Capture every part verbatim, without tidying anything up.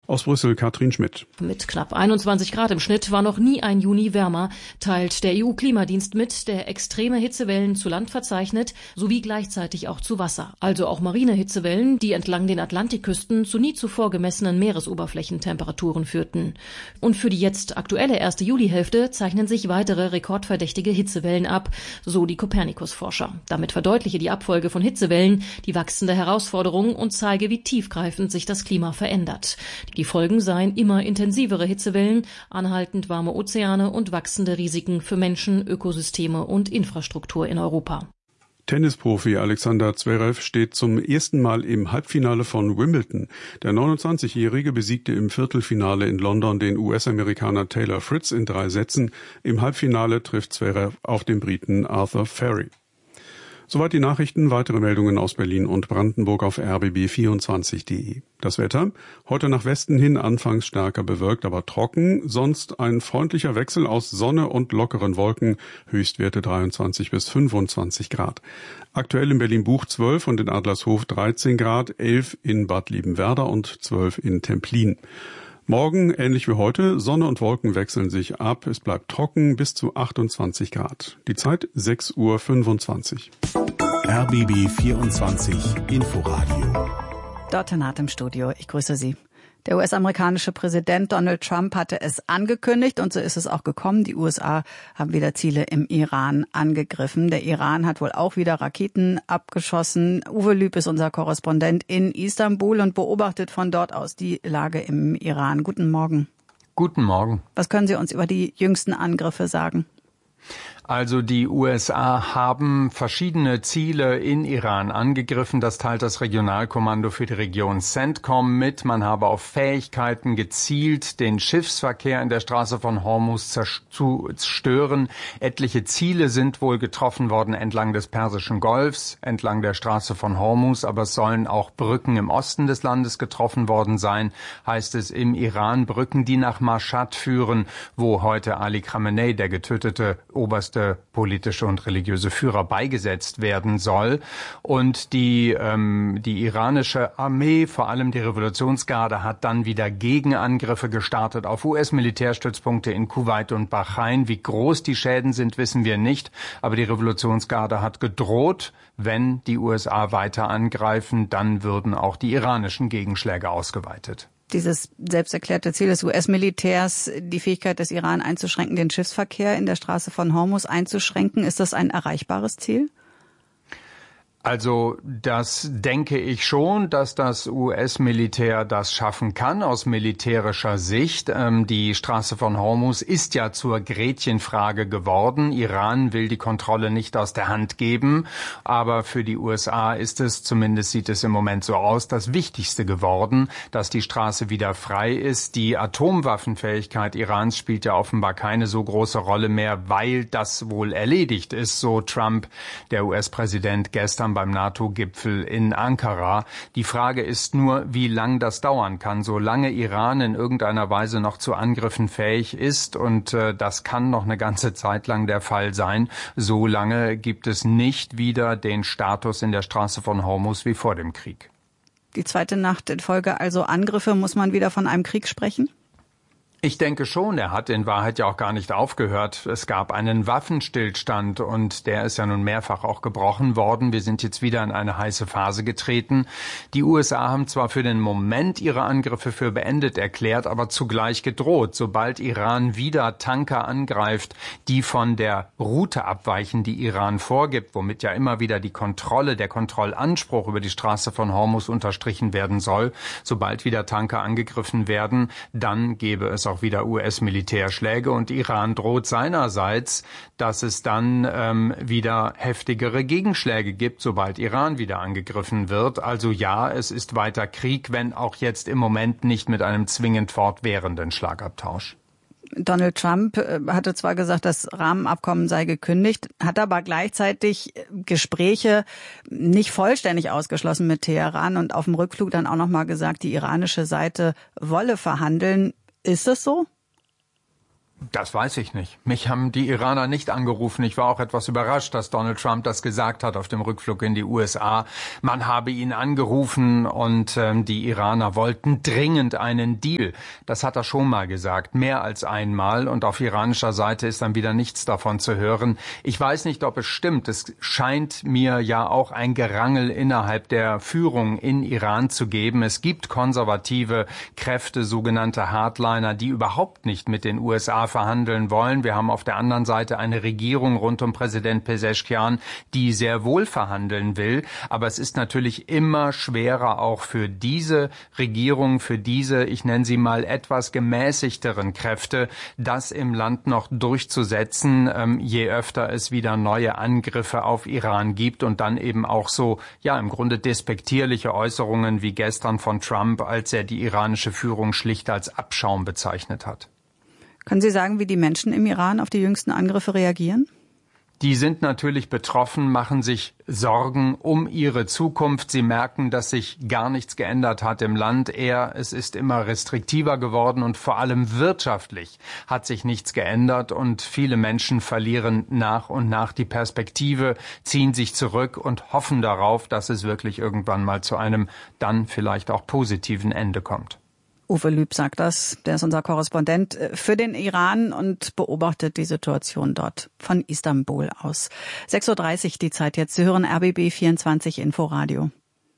Aus Brüssel Katrin Schmidt. Mit knapp einundzwanzig Grad im Schnitt war noch nie ein Juni wärmer, teilt der E U-Klimadienst mit, der extreme Hitzewellen zu Land verzeichnet, sowie gleichzeitig auch zu Wasser. Also auch marine Hitzewellen, die entlang den Atlantikküsten zu nie zuvor gemessenen Meeresoberflächentemperaturen führten. Und für die jetzt aktuelle erste Julihälfte zeichnen sich weitere rekordverdächtige Hitzewellen ab, so die Copernicus-Forscher. Damit verdeutliche die Abfolge von Hitzewellen die wachsende Herausforderung und zeige, wie tiefgreifend sich das Klima verändert. Die Folgen seien immer intensivere Hitzewellen, anhaltend warme Ozeane und wachsende Risiken für Menschen, Ökosysteme und Infrastruktur in Europa. Tennisprofi Alexander Zverev steht zum ersten Mal im Halbfinale von Wimbledon. Der neunundzwanzigjährige besiegte im Viertelfinale in London den U S-Amerikaner Taylor Fritz in drei Sätzen. Im Halbfinale trifft Zverev auf den Briten Arthur Ferry. Soweit die Nachrichten, weitere Meldungen aus Berlin und Brandenburg auf r b b vierundzwanzig punkt de. Das Wetter, heute nach Westen hin anfangs stärker bewölkt, aber trocken, sonst ein freundlicher Wechsel aus Sonne und lockeren Wolken, Höchstwerte dreiundzwanzig bis fünfundzwanzig Grad. Aktuell in Berlin-Buch zwölf und in Adlershof dreizehn Grad, elf in Bad Liebenwerda und zwölf in Templin. Morgen, ähnlich wie heute, Sonne und Wolken wechseln sich ab. Es bleibt trocken bis zu achtundzwanzig Grad. Die Zeit sechs Uhr fünfundzwanzig. R B B vierundzwanzig Inforadio. Dort Naht im Studio. Ich grüße Sie. Der U S-amerikanische Präsident Donald Trump hatte es angekündigt und so ist es auch gekommen. Die U S A haben wieder Ziele im Iran angegriffen. Der Iran hat wohl auch wieder Raketen abgeschossen. Uwe Lüb ist unser Korrespondent in Istanbul und beobachtet von dort aus die Lage im Iran. Guten Morgen. Guten Morgen. Was können Sie uns über die jüngsten Angriffe sagen? Also die U S A haben verschiedene Ziele in Iran angegriffen. Das teilt das Regionalkommando für die Region CENTCOM mit. Man habe auf Fähigkeiten gezielt, den Schiffsverkehr in der Straße von Hormuz zu stören. Etliche Ziele sind wohl getroffen worden entlang des Persischen Golfs, entlang der Straße von Hormuz. Aber es sollen auch Brücken im Osten des Landes getroffen worden sein, heißt es im Iran. Brücken, die nach Mashhad führen, wo heute Ali Khamenei, der getötete oberste politische und religiöse Führer, beigesetzt werden soll. Und die, ähm, die iranische Armee, vor allem die Revolutionsgarde, hat dann wieder Gegenangriffe gestartet auf U S-Militärstützpunkte in Kuwait und Bahrain. Wie groß die Schäden sind, wissen wir nicht. Aber die Revolutionsgarde hat gedroht, wenn die U S A weiter angreifen, dann würden auch die iranischen Gegenschläge ausgeweitet. Dieses selbsterklärte Ziel des U S-Militärs, die Fähigkeit des Iran einzuschränken, den Schiffsverkehr in der Straße von Hormuz einzuschränken, ist das ein erreichbares Ziel? Also das denke ich schon, dass das U S-Militär das schaffen kann aus militärischer Sicht. Ähm, die Straße von Hormuz ist ja zur Gretchenfrage geworden. Iran will die Kontrolle nicht aus der Hand geben, aber für die U S A ist es, zumindest sieht es im Moment so aus, das Wichtigste geworden, dass die Straße wieder frei ist. Die Atomwaffenfähigkeit Irans spielt ja offenbar keine so große Rolle mehr, weil das wohl erledigt ist, so Trump, der U S-Präsident, gestern beim NATO-Gipfel in Ankara. Die Frage ist nur, wie lang das dauern kann. Solange Iran in irgendeiner Weise noch zu Angriffen fähig ist, und äh, das kann noch eine ganze Zeit lang der Fall sein, solange gibt es nicht wieder den Status in der Straße von Hormuz wie vor dem Krieg. Die zweite Nacht in Folge also Angriffe, muss man wieder von einem Krieg sprechen? Ich denke schon, er hat in Wahrheit ja auch gar nicht aufgehört. Es gab einen Waffenstillstand und der ist ja nun mehrfach auch gebrochen worden. Wir sind jetzt wieder in eine heiße Phase getreten. Die U S A haben zwar für den Moment ihre Angriffe für beendet erklärt, aber zugleich gedroht, sobald Iran wieder Tanker angreift, die von der Route abweichen, die Iran vorgibt, womit ja immer wieder die Kontrolle, der Kontrollanspruch über die Straße von Hormuz unterstrichen werden soll. Sobald wieder Tanker angegriffen werden, dann gäbe es auch wieder U S-Militärschläge und Iran droht seinerseits, dass es dann ähm, wieder heftigere Gegenschläge gibt, sobald Iran wieder angegriffen wird. Also ja, es ist weiter Krieg, wenn auch jetzt im Moment nicht mit einem zwingend fortwährenden Schlagabtausch. Donald Trump hatte zwar gesagt, das Rahmenabkommen sei gekündigt, hat aber gleichzeitig Gespräche nicht vollständig ausgeschlossen mit Teheran und auf dem Rückflug dann auch noch mal gesagt, die iranische Seite wolle verhandeln. Ist das so? Das weiß ich nicht. Mich haben die Iraner nicht angerufen. Ich war auch etwas überrascht, dass Donald Trump das gesagt hat auf dem Rückflug in die U S A. Man habe ihn angerufen und ähm, die Iraner wollten dringend einen Deal. Das hat er schon mal gesagt, mehr als einmal. Und auf iranischer Seite ist dann wieder nichts davon zu hören. Ich weiß nicht, ob es stimmt. Es scheint mir ja auch ein Gerangel innerhalb der Führung in Iran zu geben. Es gibt konservative Kräfte, sogenannte Hardliner, die überhaupt nicht mit den U S A verhandeln wollen. Wir haben auf der anderen Seite eine Regierung rund um Präsident Pezeshkian, die sehr wohl verhandeln will. Aber es ist natürlich immer schwerer auch für diese Regierung, für diese, ich nenne sie mal, etwas gemäßigteren Kräfte, das im Land noch durchzusetzen, ähm, je öfter es wieder neue Angriffe auf Iran gibt und dann eben auch so, ja, im Grunde despektierliche Äußerungen wie gestern von Trump, als er die iranische Führung schlicht als Abschaum bezeichnet hat. Können Sie sagen, wie die Menschen im Iran auf die jüngsten Angriffe reagieren? Die sind natürlich betroffen, machen sich Sorgen um ihre Zukunft. Sie merken, dass sich gar nichts geändert hat im Land. Eher, es ist immer restriktiver geworden und vor allem wirtschaftlich hat sich nichts geändert. Und viele Menschen verlieren nach und nach die Perspektive, ziehen sich zurück und hoffen darauf, dass es wirklich irgendwann mal zu einem dann vielleicht auch positiven Ende kommt. Uwe Lüb sagt das, der ist unser Korrespondent für den Iran und beobachtet die Situation dort von Istanbul aus. sechs Uhr dreißig die Zeit jetzt. Sie hören R B B vierundzwanzig Inforadio.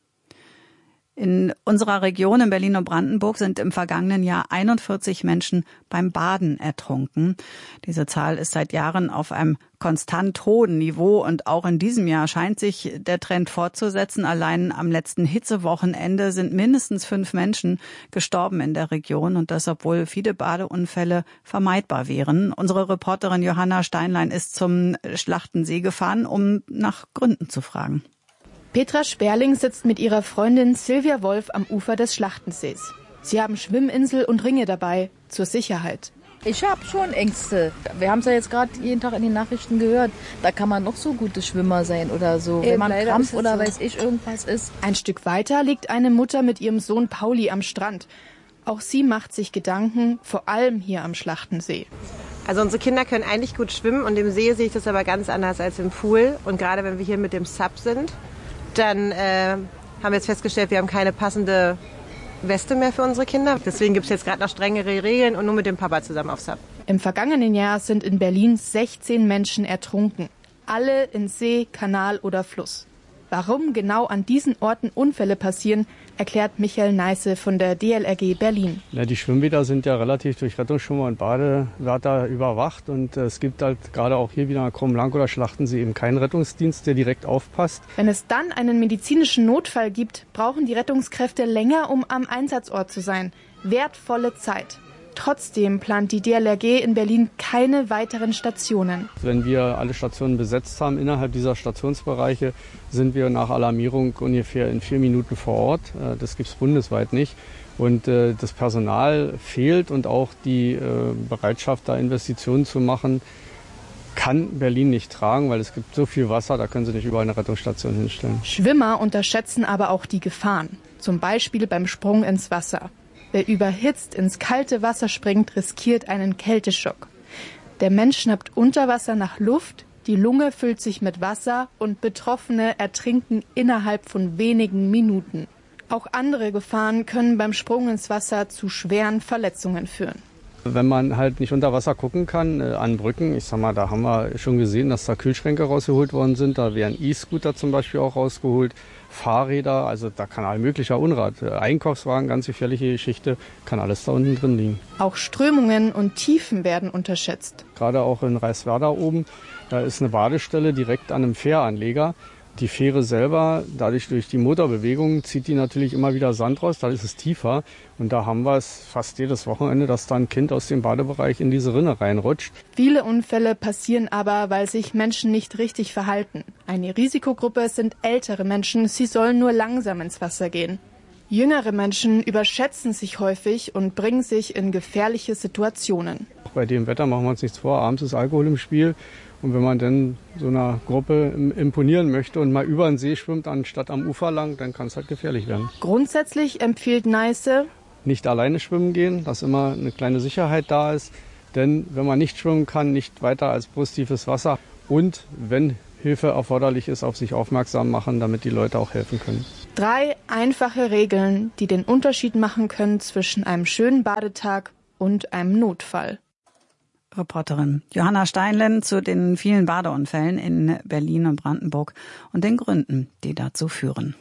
In unserer Region in Berlin und Brandenburg sind im vergangenen Jahr einundvierzig Menschen beim Baden ertrunken. Diese Zahl ist seit Jahren auf einem konstant hohen Niveau und auch in diesem Jahr scheint sich der Trend fortzusetzen. Allein am letzten Hitzewochenende sind mindestens fünf Menschen gestorben in der Region und das, obwohl viele Badeunfälle vermeidbar wären. Unsere Reporterin Johanna Steinlein ist zum Schlachtensee gefahren, um nach Gründen zu fragen. Petra Sperling sitzt mit ihrer Freundin Silvia Wolf am Ufer des Schlachtensees. Sie haben Schwimminsel und Ringe dabei, zur Sicherheit. Ich habe schon Ängste. Wir haben es ja jetzt gerade jeden Tag in den Nachrichten gehört. Da kann man noch so gute Schwimmer sein oder so. Wenn man Krampf oder so, weiß ich, irgendwas ist. Ein Stück weiter liegt eine Mutter mit ihrem Sohn Pauli am Strand. Auch sie macht sich Gedanken, vor allem hier am Schlachtensee. Also unsere Kinder können eigentlich gut schwimmen und im See sehe ich das aber ganz anders als im Pool. Und gerade wenn wir hier mit dem Sub sind, dann äh, haben wir jetzt festgestellt, wir haben keine passende Weste mehr für unsere Kinder. Deswegen gibt es jetzt gerade noch strengere Regeln und nur mit dem Papa zusammen auf Sub. Im vergangenen Jahr sind in Berlin sechzehn Menschen ertrunken. Alle in See, Kanal oder Fluss. Warum genau an diesen Orten Unfälle passieren, erklärt Michael Neisse von der D L R G Berlin. Ja, die Schwimmbäder sind ja relativ durch Rettungsschwimmer und Badewärter überwacht. Und es gibt halt gerade auch hier wieder an Krumm-Blank oder Schlachtensee eben keinen Rettungsdienst, der direkt aufpasst. Wenn es dann einen medizinischen Notfall gibt, brauchen die Rettungskräfte länger, um am Einsatzort zu sein. Wertvolle Zeit. Trotzdem plant die D L R G in Berlin keine weiteren Stationen. Wenn wir alle Stationen besetzt haben, innerhalb dieser Stationsbereiche, sind wir nach Alarmierung ungefähr in vier Minuten vor Ort. Das gibt es bundesweit nicht. Und das Personal fehlt und auch die Bereitschaft, da Investitionen zu machen, kann Berlin nicht tragen, weil es gibt so viel Wasser, da können sie nicht überall eine Rettungsstation hinstellen. Schwimmer unterschätzen aber auch die Gefahren. Zum Beispiel beim Sprung ins Wasser. Wer überhitzt ins kalte Wasser springt, riskiert einen Kälteschock. Der Mensch schnappt unter Wasser nach Luft, die Lunge füllt sich mit Wasser und Betroffene ertrinken innerhalb von wenigen Minuten. Auch andere Gefahren können beim Sprung ins Wasser zu schweren Verletzungen führen. Wenn man halt nicht unter Wasser gucken kann, äh, an Brücken, ich sag mal, da haben wir schon gesehen, dass da Kühlschränke rausgeholt worden sind, da werden E-Scooter zum Beispiel auch rausgeholt, Fahrräder, also da kann all möglicher Unrat, Einkaufswagen, ganz gefährliche Geschichte, kann alles da unten drin liegen. Auch Strömungen und Tiefen werden unterschätzt. Gerade auch in Reißwerda oben, da ist eine Badestelle direkt an einem Fähranleger. Die Fähre selber, dadurch durch die Motorbewegung, zieht die natürlich immer wieder Sand raus, da ist es tiefer. Und da haben wir es fast jedes Wochenende, dass da ein Kind aus dem Badebereich in diese Rinne reinrutscht. Viele Unfälle passieren aber, weil sich Menschen nicht richtig verhalten. Eine Risikogruppe sind ältere Menschen, sie sollen nur langsam ins Wasser gehen. Jüngere Menschen überschätzen sich häufig und bringen sich in gefährliche Situationen. Bei dem Wetter machen wir uns nichts vor, abends ist Alkohol im Spiel. Und wenn man dann so einer Gruppe imponieren möchte und mal über den See schwimmt, anstatt am Ufer lang, dann kann es halt gefährlich werden. Grundsätzlich empfiehlt Neisse, nicht alleine schwimmen gehen, dass immer eine kleine Sicherheit da ist. Denn wenn man nicht schwimmen kann, nicht weiter als brusttiefes Wasser und wenn Hilfe erforderlich ist, auf sich aufmerksam machen, damit die Leute auch helfen können. Drei einfache Regeln, die den Unterschied machen können zwischen einem schönen Badetag und einem Notfall. Reporterin Johanna Steinlen zu den vielen Badeunfällen in Berlin und Brandenburg und den Gründen, die dazu führen.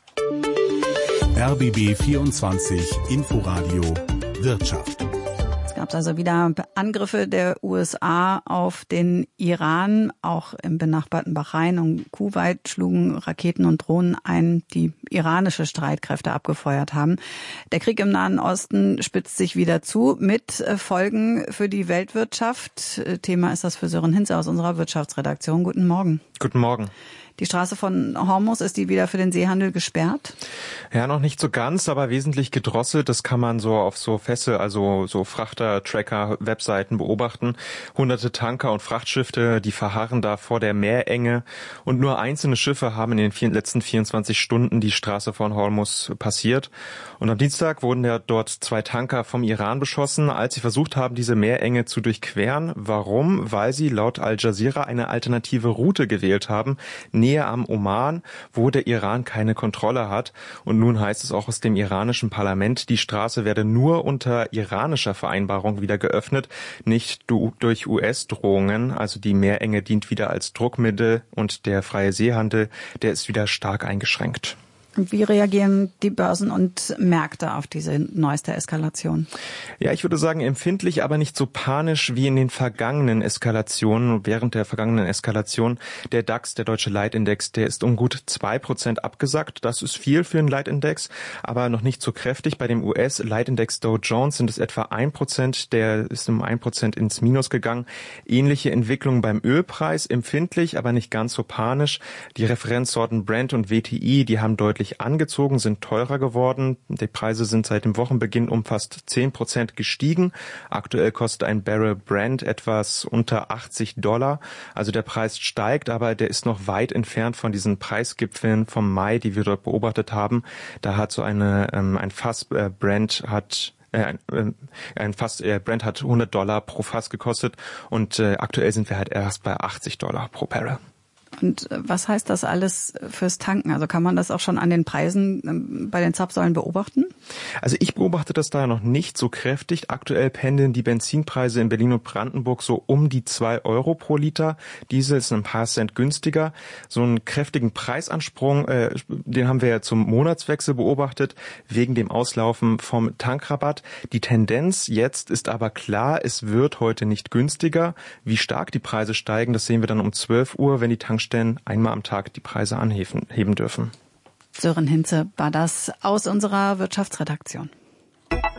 R B B vierundzwanzig Inforadio Wirtschaft. Es gab also wieder Angriffe der U S A auf den Iran. Auch im benachbarten Bahrain und Kuwait schlugen Raketen und Drohnen ein, die iranische Streitkräfte abgefeuert haben. Der Krieg im Nahen Osten spitzt sich wieder zu mit Folgen für die Weltwirtschaft. Thema ist das für Sören Hinze aus unserer Wirtschaftsredaktion. Guten Morgen. Guten Morgen. Die Straße von Hormuz, ist die wieder für den Seehandel gesperrt? Ja, noch nicht so ganz, aber wesentlich gedrosselt. Das kann man so auf so Fässer, also so Frachter-Tracker-Webseiten beobachten. Hunderte Tanker und Frachtschiffe, die verharren da vor der Meerenge. Und nur einzelne Schiffe haben in den vier, letzten vierundzwanzig Stunden die Straße von Hormuz passiert. Und am Dienstag wurden ja dort zwei Tanker vom Iran beschossen, als sie versucht haben, diese Meerenge zu durchqueren. Warum? Weil sie laut Al Jazeera eine alternative Route gewählt haben, näher am Oman, wo der Iran keine Kontrolle hat. Und nun heißt es auch aus dem iranischen Parlament, die Straße werde nur unter iranischer Vereinbarung wieder geöffnet, nicht durch U S-Drohungen. Also die Meerenge dient wieder als Druckmittel und der freie Seehandel, der ist wieder stark eingeschränkt. Wie reagieren die Börsen und Märkte auf diese neueste Eskalation? Ja, ich würde sagen empfindlich, aber nicht so panisch wie in den vergangenen Eskalationen. Während der vergangenen Eskalation, der DAX, der deutsche Leitindex, der ist um gut zwei Prozent abgesackt. Das ist viel für einen Leitindex, aber noch nicht so kräftig. Bei dem U S-Leitindex Dow Jones sind es etwa ein Prozent, der ist um ein Prozent ins Minus gegangen. Ähnliche Entwicklung beim Ölpreis, empfindlich, aber nicht ganz so panisch. Die Referenzsorten Brent und W T I, die haben deutlich angezogen, sind teurer geworden. Die Preise sind seit dem Wochenbeginn um fast zehn Prozent gestiegen. Aktuell kostet ein Barrel Brent etwas unter achtzig Dollar. Also der Preis steigt, aber der ist noch weit entfernt von diesen Preisgipfeln vom Mai, die wir dort beobachtet haben. Da hat so eine, ähm, ein Fass äh, Brent hat Äh, ein, ein Fass äh, Brent hat hundert Dollar pro Fass gekostet und äh, aktuell sind wir halt erst bei achtzig Dollar pro Barrel. Und was heißt das alles fürs Tanken? Also kann man das auch schon an den Preisen bei den Zapfsäulen beobachten? Also ich beobachte das da noch nicht so kräftig. Aktuell pendeln die Benzinpreise in Berlin und Brandenburg so um die zwei Euro pro Liter. Diesel ist ein paar Cent günstiger. So einen kräftigen Preisansprung, äh, den haben wir ja zum Monatswechsel beobachtet, wegen dem Auslaufen vom Tankrabatt. Die Tendenz jetzt ist aber klar, es wird heute nicht günstiger. Wie stark die Preise steigen, das sehen wir dann um zwölf Uhr, wenn die Tankstellen einmal am Tag die Preise anheben heben dürfen. Sören Hinze war das aus unserer Wirtschaftsredaktion.